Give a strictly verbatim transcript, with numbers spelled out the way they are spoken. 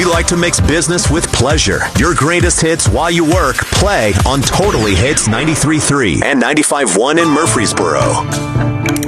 you like to mix business with pleasure? Your greatest hits while you work play on Totally Hits ninety-three point three and ninety-five point one in Murfreesboro.